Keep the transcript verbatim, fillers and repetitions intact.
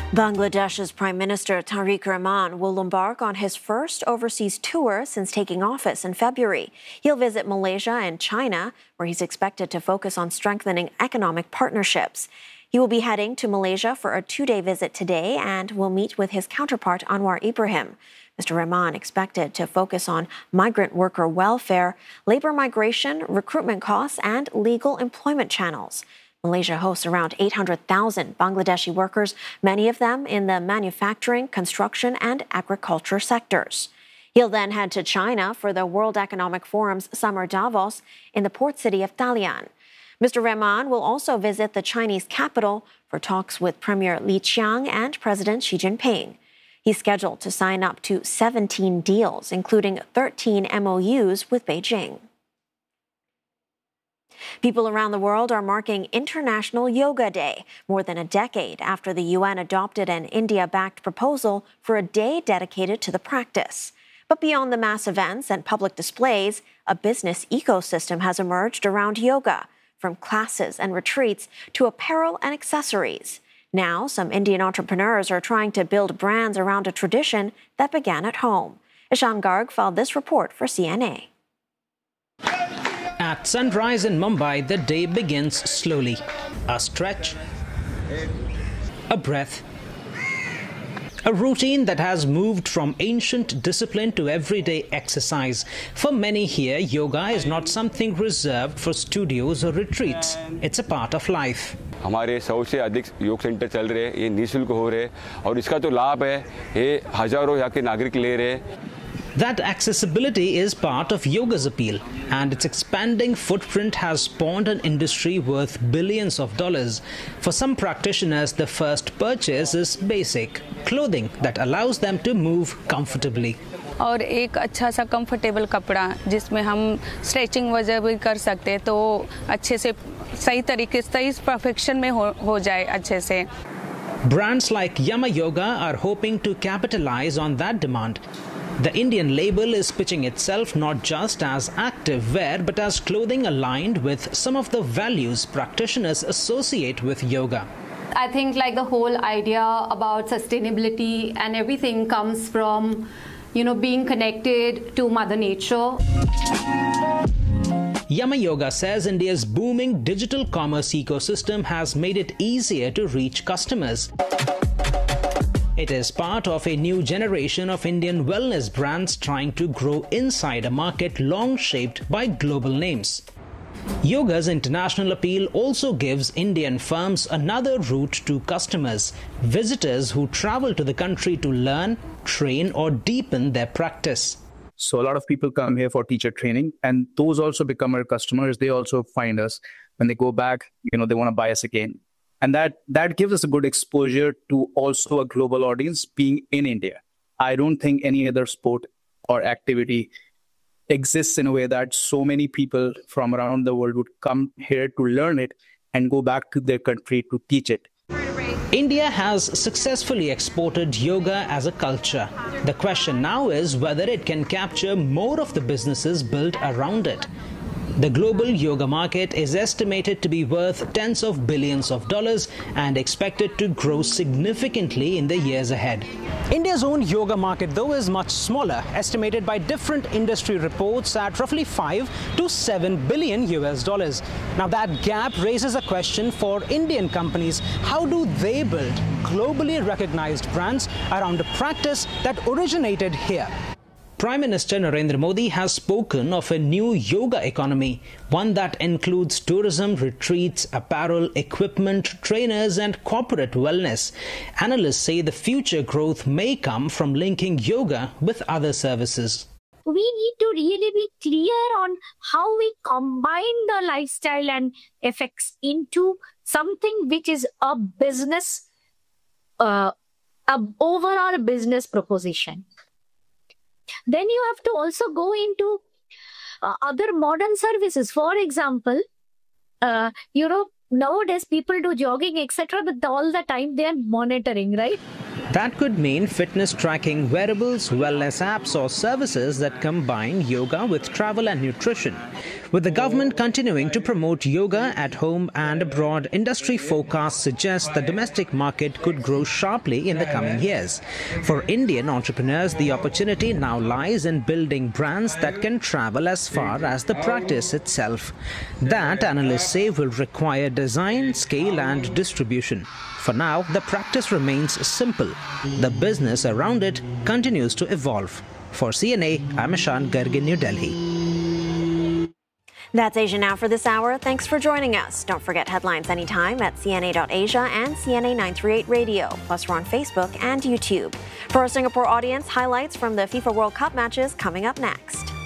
Bangladesh's Prime Minister Tariq Rahman will embark on his first overseas tour since taking office in February. He'll visit Malaysia and China, where he's expected to focus on strengthening economic partnerships. He will be heading to Malaysia for a two-day visit today and will meet with his counterpart Anwar Ibrahim. Mister Rahman expected to focus on migrant worker welfare, labor migration, recruitment costs, and legal employment channels. Malaysia hosts around eight hundred thousand Bangladeshi workers, many of them in the manufacturing, construction, and agriculture sectors. He'll then head to China for the World Economic Forum's summer Davos in the port city of Dalian. Mister Rahman will also visit the Chinese capital for talks with Premier Li Qiang and President Xi Jinping. He's scheduled to sign up to seventeen deals, including thirteen M O Us with Beijing. People around the world are marking International Yoga Day, more than a decade after the U N adopted an India-backed proposal for a day dedicated to the practice. But beyond the mass events and public displays, a business ecosystem has emerged around yoga, from classes and retreats to apparel and accessories. Now, some Indian entrepreneurs are trying to build brands around a tradition that began at home. Ishan Garg filed this report for C N A. At sunrise in Mumbai, the day begins slowly. A stretch, a breath, a routine that has moved from ancient discipline to everyday exercise. For many here, yoga is not something reserved for studios or retreats. It's a part of life. हमारे सौ से अधिक योग centre चल रहे हैं, ये निःशुल्क हो रहे हैं और इसका जो लाभ है ये हजारों यहाँ के नागरिक ले रहे हैं. That accessibility is part of yoga's appeal, and its expanding footprint has spawned an industry worth billions of dollars. For some practitioners, the first purchase is basic, clothing that allows them to move comfortably. और एक अच्छा सा comfortable कपड़ा जिसमें हम stretching वगैरह भी कर सकते हैं तो अच्छे से सही तरीके से सही परफेक्शन में हो, हो जाए अच्छे से. Brands like Yama Yoga are hoping to capitalize on that demand. The Indian label is pitching itself not just as active wear but as clothing aligned with some of the values practitioners associate with yoga. I think like the whole idea about sustainability and everything comes from, you know, being connected to Mother Nature. Yama Yoga says India's booming digital commerce ecosystem has made it easier to reach customers. It is part of a new generation of Indian wellness brands trying to grow inside a market long shaped by global names. Yoga's international appeal also gives Indian firms another route to customers, visitors who travel to the country to learn, train, or deepen their practice. So a lot of people come here for teacher training, and those also become our customers. They also find us. When they go back, you know, they want to buy us again. And that, that gives us a good exposure to also a global audience being in India. I don't think any other sport or activity exists in a way that so many people from around the world would come here to learn it and go back to their country to teach it. India has successfully exported yoga as a culture. The question now is whether it can capture more of the businesses built around it. The global yoga market is estimated to be worth tens of billions of dollars and expected to grow significantly in the years ahead. India's own yoga market, though, is much smaller, estimated by different industry reports at roughly five to seven billion U S dollars. Now, that gap raises a question for Indian companies. How do they build globally recognized brands around a practice that originated here? Prime Minister Narendra Modi has spoken of a new yoga economy, one that includes tourism, retreats, apparel, equipment, trainers, and corporate wellness. Analysts say the future growth may come from linking yoga with other services. We need to really be clear on how we combine the lifestyle and effects into something which is a business, uh, a overall business proposition. Then you have to also go into uh, other modern services. For example, uh, you know, nowadays people do jogging, et cetera, but all the time they are monitoring, right? That could mean fitness tracking wearables, wellness apps, or services that combine yoga with travel and nutrition. With the government continuing to promote yoga at home and abroad, industry forecasts suggest the domestic market could grow sharply in the coming years. For Indian entrepreneurs, the opportunity now lies in building brands that can travel as far as the practice itself. That, analysts say, will require design, scale and distribution. For now, the practice remains simple. The business around it continues to evolve. For C N A, I'm Ishan Garg in New Delhi. That's Asia Now for this hour. Thanks for joining us. Don't forget headlines anytime at C N A dot asia and C N A nine thirty-eight Radio. Plus, we're on Facebook and YouTube. For our Singapore audience, highlights from the FIFA World Cup matches coming up next.